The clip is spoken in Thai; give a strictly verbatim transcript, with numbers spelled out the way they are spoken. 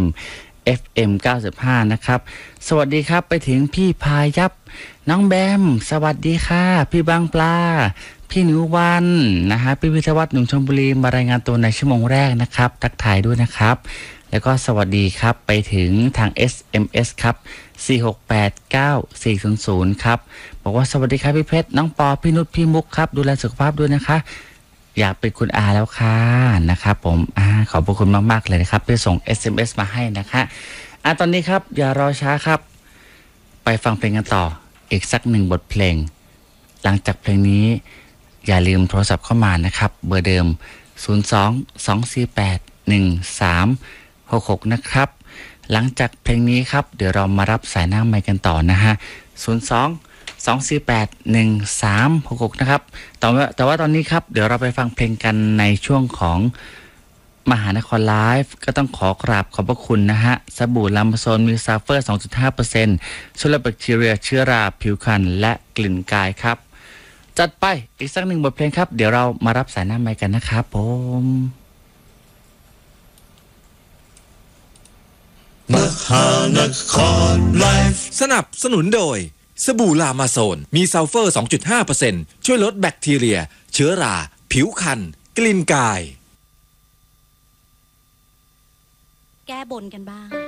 เอฟ เอ็ม เก้าสิบห้า นะครับสวัสดีครับไปถึงพี่พายับน้องแบมสวัสดีค่ะพี่บางปลาพี่หนูวันนะฮะพี่วิทยวัฒน์หนุ่มชลบุรีมารายงานตัวในชั่วโมงแรกนะครับทักทายด้วยนะครับแล้วก็สวัสดีครับไปถึงทาง เอส เอ็ม เอส ครับสี่ หก แปด เก้า สี่ ศูนย์ ศูนย์ครับบอกว่าสวัสดีครับพี่เพชรน้องปอพี่นุชพี่มุกครับดูแลสุขภาพด้วยนะคะอยากเป็นคุณอาแล้วค่ะนะครับผมอ่าขอบพระคุณมากๆเลยนะครับที่ส่ง เอส เอ็ม เอส มาให้นะคะอ่ะตอนนี้ครับอย่ารอช้าครับไปฟังเพลงกันต่ออีกสักหนึ่งบทเพลงหลังจากเพลงนี้อย่าลืมโทรศัพท์เข้ามานะครับเบอร์เดิมศูนย์ สอง สอง สี่ แปด หนึ่ง สาม หก หกนะครับหลังจากเพลงนี้ครับเดี๋ยวเรามารับสายหน้าไมค์กันต่อนะฮะศูนย์ สอง สอง สี่ แปด หนึ่ง สาม หก หกนะครับแต่ว่าแต่ว่าตอนนี้ครับเดี๋ยวเราไปฟังเพลงกันในช่วงของมหานครไลฟ์ก็ต้องขอกราบขอบพระคุณนะฮะสบู่ลามาโซนมีซัลเฟอร์ สองจุดห้าเปอร์เซ็นต์ ช่วยลดแบคทีเรียเชื้อราผิวพรรณและกลิ่นกายครับจัดไปอีกสักหนึ่งบทเพลงครับเดี๋ยวเรามารับสายหน้าไมค์กันนะครับผมมหานครไลฟ์สนับสนุนโดยสบู่ลามาโซนมีซัลเฟอร์ สองจุดห้าเปอร์เซ็นต์ ช่วยลดแบคทีเรียเชื้อราผิวพรรณกลิ่นกายแก้บนกันบ้าง